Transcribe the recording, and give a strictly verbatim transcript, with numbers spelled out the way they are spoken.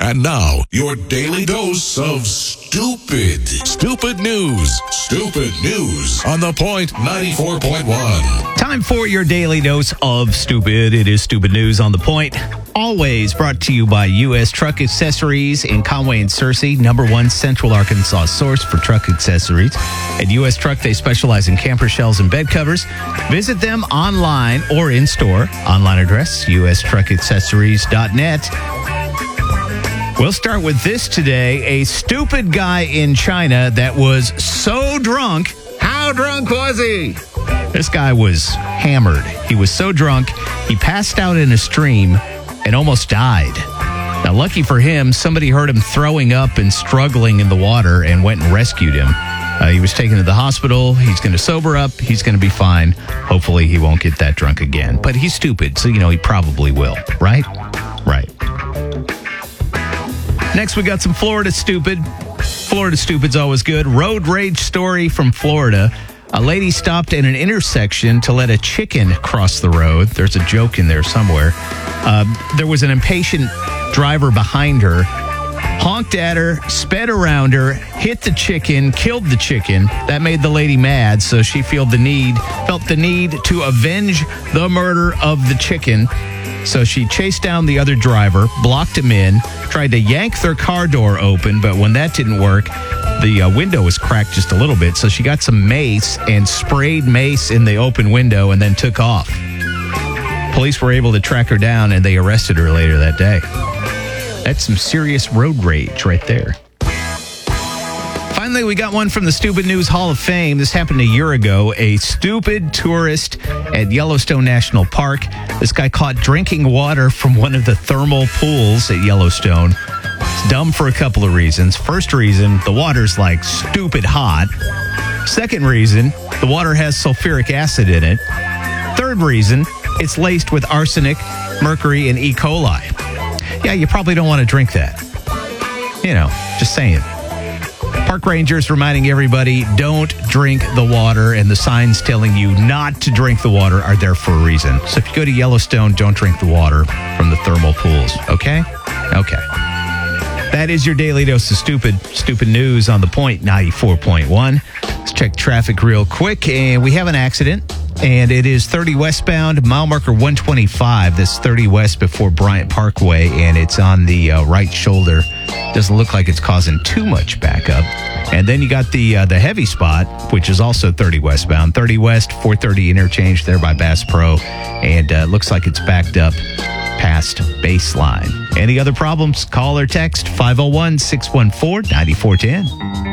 And now, your daily dose of stupid. Stupid news. Stupid news on The Point ninety-four point one. Time for your daily dose of stupid. It is Stupid News on The Point. Always brought to you by U S Truck Accessories in Conway and Searcy, number one Central Arkansas source for truck accessories. At U S Truck, they specialize in camper shells and bed covers. Visit them online or in store. Online address, u s truck accessories dot net. We'll start with this today. A stupid guy in China that was so drunk. How drunk was he? This guy was hammered. He was so drunk, he passed out in a stream and almost died. Now, lucky for him, somebody heard him throwing up and struggling in the water and went and rescued him. Uh, he was taken to the hospital. He's going to sober up. He's going to be fine. Hopefully, he won't get that drunk again. But he's stupid, so, you know, he probably will. Right? Right. Next, we got some Florida stupid. Florida stupid's always good. Road rage story from Florida. A lady stopped at an intersection to let a chicken cross the road. There's a joke in there somewhere. Uh, there was an impatient driver behind her, honked at her, sped around her, hit the chicken, killed the chicken. That made the lady mad, so she felt the need, felt the need to avenge the murder of the chicken. So she chased down the other driver, blocked him in, tried to yank their car door open, but when that didn't work, the uh, window was cracked just a little bit, so she got some mace and sprayed mace in the open window and then took off. Police were able to track her down, and they arrested her later that day. That's some serious road rage right there. Finally, we got one from the Stupid News Hall of Fame. This happened a year ago. A stupid tourist at Yellowstone National Park. This guy caught drinking water from one of the thermal pools at Yellowstone. It's dumb for a couple of reasons. First reason, the water's like stupid hot. Second reason, the water has sulfuric acid in it. Third reason, it's laced with arsenic, mercury, and E. coli. Yeah, you probably don't want to drink that. You know, just saying. Park rangers reminding everybody, don't drink the water, and the signs telling you not to drink the water are there for a reason. So if you go to Yellowstone, don't drink the water from the thermal pools, okay? Okay. That is your daily dose of stupid, stupid news on The Point ninety-four point one. Let's check traffic real quick, and we have an accident. And it is thirty westbound, mile marker one twenty-five. That's thirty west before Bryant Parkway, and it's on the uh, right shoulder. Doesn't look like it's causing too much backup. And then you got the uh, the heavy spot, which is also thirty westbound. thirty west, four thirty interchange there by Bass Pro. And uh, looks like it's backed up past Baseline. Any other problems? Call or text five oh one, six one four, nine four one oh.